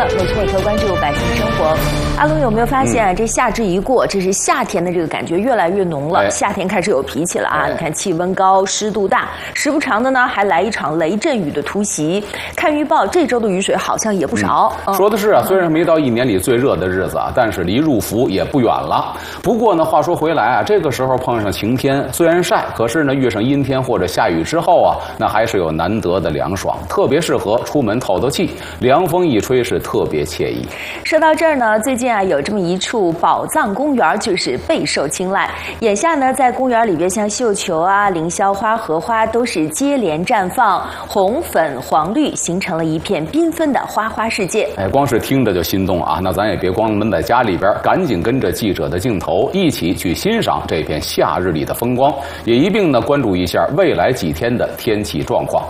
没错，多关注百姓生活。阿龙有没有发现啊？这夏至一过，这是夏天的这个感觉越来越浓了。夏天开始有脾气了啊！你看气温高，湿度大，时不常的呢还来一场雷阵雨的突袭。看预报，这周的雨水好像也不少。 说的是啊，虽然没到一年里最热的日子啊，但是离入伏也不远了。不过呢，话说回来啊，这个时候碰上晴天，虽然晒，可是呢遇上阴天或者下雨之后啊，那还是有难得的凉爽，特别适合出门透透气，凉风一吹是特别惬意。 说到这儿呢，最近啊有这么一处宝藏公园，就是备受青睐。眼下呢，在公园里边，像绣球啊、凌霄花、荷花都是接连绽放，红、粉、黄、绿形成了一片缤纷的花花世界。 光是听着就心动啊！那咱也别光闷在家里边，赶紧跟着记者的镜头一起去欣赏这片夏日里的风光，也一并呢关注一下未来几天的天气状况。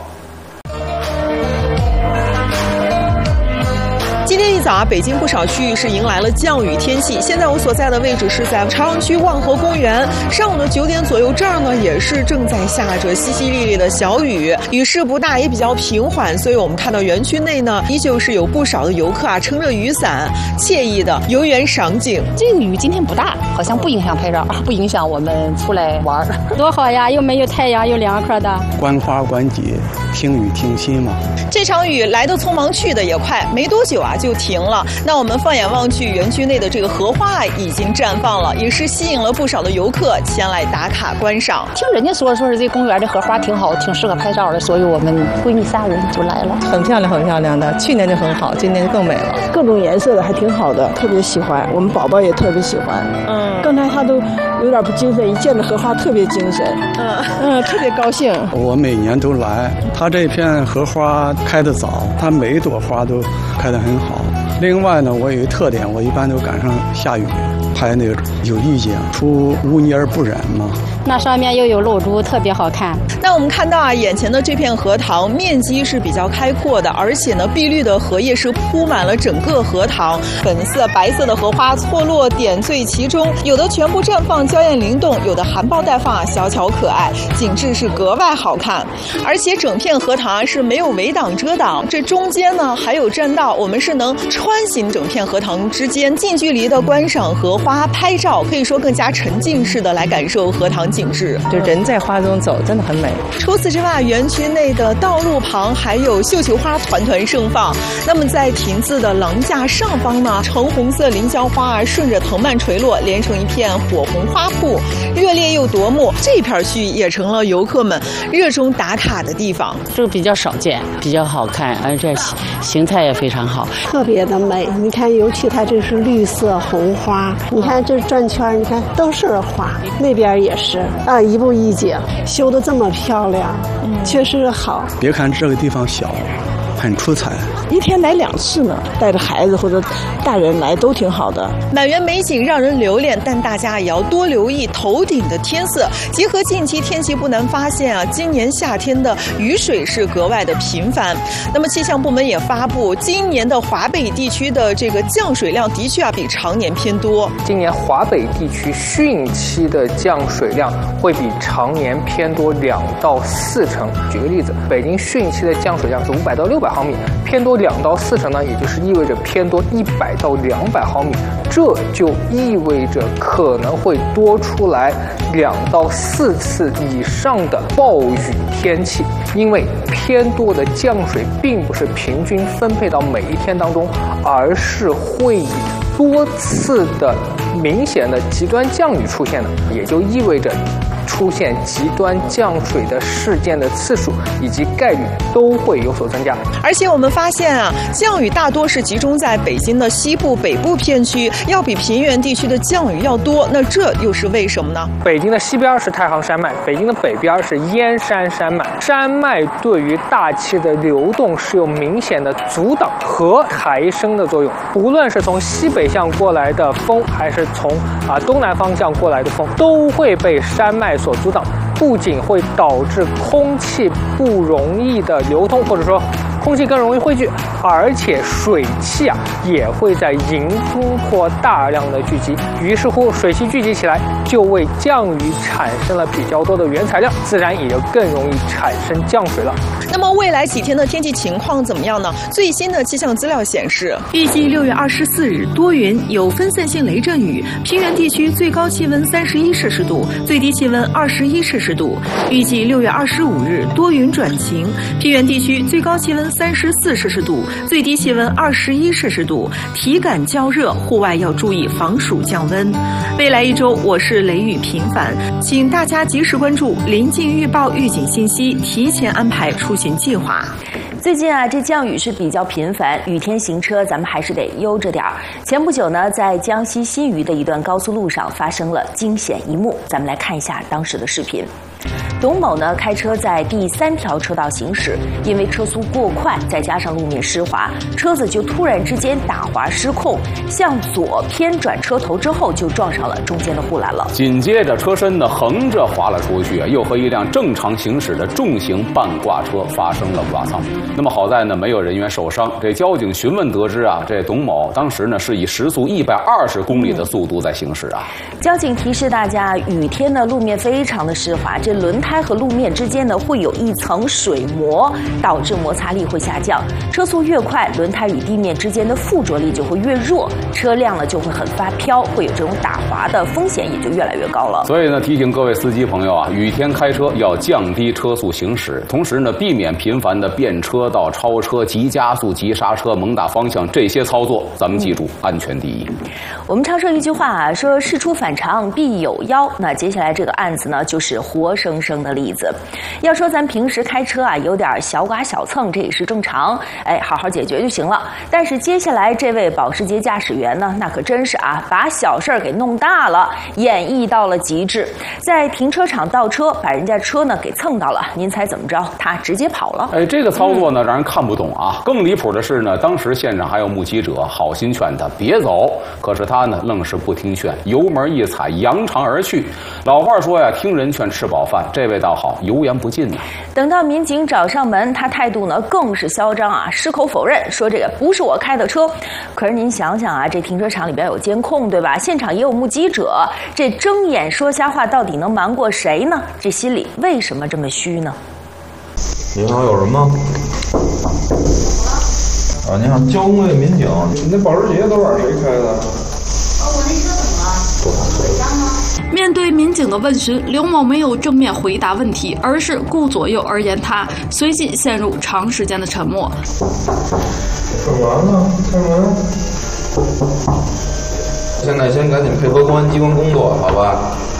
今天一早啊，北京不少区域是迎来了降雨天气。现在我所在的位置是在朝阳区望河公园，上午的9点左右，这儿呢也是正在下着淅淅沥沥的小雨，雨势不大，也比较平缓，所以我们看到园区内呢，依旧是有不少的游客啊，撑着雨伞，惬意的游园赏景。 这个雨今天不大，好像不影响拍照，不影响我们出来玩，多好呀！又没有太阳，又凉快的。 观花观景，听雨听心嘛。 这场雨来得匆忙，去的也快，没多久啊就停了。那我们放眼望去，园区内的这个荷花已经绽放了，也是吸引了不少的游客前来打卡观赏。 听人家说是这公园的荷花挺好，挺适合拍照的，所以我们闺蜜仨人就来了。 很漂亮，很漂亮的。去年就很好，今年就更美了。 各种颜色的还挺好的，特别喜欢。我们宝宝也特别喜欢。刚才他都有点不精神，一见着荷花特别精神。特别高兴。 我每年都来，他这片荷花开得早，它每一朵花都开得很好。另外呢，我有一个特点，我一般都赶上下雨拍那个有意境，出污泥而不染嘛。 那上面又有露珠，特别好看。 那我们看到啊，眼前的这片荷塘面积是比较开阔的，而且呢，碧绿的荷叶是铺满了整个荷塘，粉色、白色的荷花错落点缀其中，有的全部绽放娇艳灵动，有的含苞待放啊，小巧可爱，景致是格外好看。而且整片荷塘是没有围挡遮挡，这中间呢还有栈道，我们是能穿行整片荷塘之间，近距离的观赏荷花、拍照，可以说更加沉浸式的来感受荷塘景致。 就人在花中走，真的很美。 除此之外，园区内的道路旁还有绣球花团团盛放。那么在亭子的廊架上方呢，橙红色凌霄花啊顺着藤蔓垂落，连成一片火红花瀑，热烈又夺目。这片区域也成了游客们热衷打卡的地方。 这个比较少见，比较好看，而且形态也非常好， 特别的美。你看，尤其它这是绿色红花，你看这转圈，你看都是花，那边也是啊，一步一景，修得这么漂亮，确实好。 别看这个地方小，很出彩。 一天来2次呢，带着孩子或者大人来都挺好的。 满园美景让人留恋，但大家也要多留意头顶的天色。结合近期天气，不难发现啊，今年夏天的雨水是格外的频繁。那么气象部门也发布，今年的华北地区的这个降水量的确比常年偏多。 今年华北地区汛期的降水量会比常年偏多2到4成。举个例子，北京汛期的降水量是500到600毫米，偏多2到4成呢，也就是意味着偏多100到200毫米，这就意味着可能会多出来2到4次以上的暴雨天气。因为偏多的降水并不是平均分配到每一天当中，而是会以多次的明显的极端降雨出现的，也就意味着出现极端降水的事件的次数以及概率都会有所增加。 而且我们发现啊，降雨大多是集中在北京的西部、北部片区，要比平原地区的降雨要多。那这又是为什么呢？ 北京的西边是太行山脉，北京的北边是燕山山脉。山脉对于大气的流动是有明显的阻挡和抬升的作用。无论是从西北向过来的风，还是从东南方向过来的风，都会被山脉所阻挡，不仅会导致空气不容易的流通，或者说空气更容易汇聚，而且水汽也会在营突破大量的聚集，于是乎水汽聚集起来，就为降雨产生了比较多的原材料，自然也就更容易产生降水了。 那么未来几天的天气情况怎么样呢？最新的气象资料显示， 预计6月24日多云，有分散性雷阵雨，平原地区最高气温31摄氏度，最低气温21摄氏度。预计6月25日多云转晴，平原地区最高气温34摄氏度，最低气温21摄氏度，体感较热，户外要注意防暑降温。未来一周我是雷雨频繁，请大家及时关注临近预报预警信息，提前安排出行计划。 最近这降雨是比较频繁，雨天行车咱们还是得悠着点儿。前不久呢，在江西新余的一段高速路上发生了惊险一幕，咱们来看一下当时的视频。董某呢开车在第3条车道行驶，因为车速过快，再加上路面湿滑，车子就突然之间打滑失控，向左偏转车头之后就撞上了中间的护栏了。 紧接着车身呢横着滑了出去，又和一辆正常行驶的重型半挂车发生了剐蹭。那么好在呢没有人员受伤。这交警询问得知这董某当时呢是以时速120公里的速度在行驶交警提示大家，雨天呢路面非常的湿滑，这轮胎和路面之间呢会有一层水膜，导致摩擦力会下降。车速越快，轮胎与地面之间的附着力就会越弱，车辆呢就会很发飘，会有这种打滑的风险也就越来越高了。 所以呢，提醒各位司机朋友雨天开车要降低车速行驶，同时呢避免频繁的变车道、超车、急加速、急刹车、猛打方向这些操作，咱们记住，安全第一。 我们常说一句话说事出反常必有妖。那接下来这个案子呢，就是活生生的例子。要说咱平时开车有点小剐小蹭，这也是正常，好好解决就行了。但是接下来这位保时捷驾驶员呢，那可真是把小事儿给弄大了，演绎到了极致。在停车场倒车，把人家车呢给蹭到了，您猜怎么着？他直接跑了。 这个操作呢让人看不懂更离谱的是呢，当时现场还有目击者好心劝他别走，可是他呢愣是不听劝，油门一踩，扬长而去。老话说听人劝吃饱饭，这位倒好，油盐不进等到民警找上门，他态度呢更是嚣张矢口否认，说这个不是我开的车。可是您想想这停车场里边有监控对吧？现场也有目击者，这睁眼说瞎话到底能瞒过谁呢？这心里为什么这么虚呢？ 你好，有人吗？你好，交通队民警。你那保时捷都是谁开的？ 我那车怎么了？ 多少岁？ 面对民警的问询，刘某没有正面回答问题，而是顾左右而言他，随即陷入长时间的沉默。 干嘛呢？开门。现在先赶紧配合公安机关工作，好吧？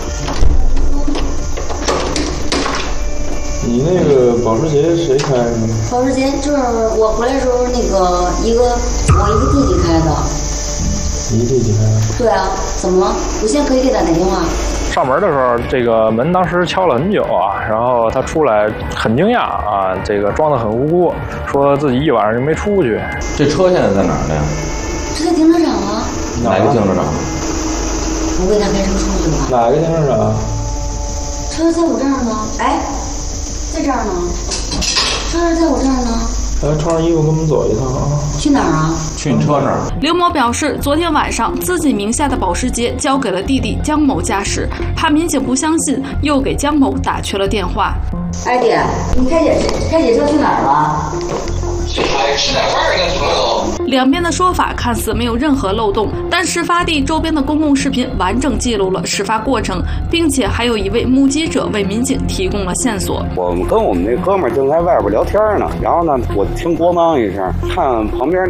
你那个保时捷谁开的？ 保时捷就是我回来的时候我一个弟弟开的。 你弟弟开的？ 对啊，怎么了？我现在可以给他打电话。 上门的时候，这个门当时敲了很久然后他出来很惊讶这个装得很无辜，说自己一晚上就没出去。 这车现在在哪儿呢？ 是在停车场啊。 哪个停车场？ 我给他开车出去了。 哪个停车场？ 车在我这儿呢。在这儿呢。车在我这儿呢。 穿上衣服跟我们走一趟去哪儿啊？ 去你车那儿。 刘某表示，昨天晚上自己名下的保时捷交给了弟弟江某驾驶，怕民警不相信，又给江某打去了电话。 弟，你开姐车去哪儿了？ 吃点饭跟朋友。 两边的说法看似没有任何漏洞，但事发地周边的公共视频完整记录了事发过程，并且还有一位目击者为民警提供了线索。 我们跟我们那哥们儿正在外边聊天呢，然后呢，我听咣当一声，看旁边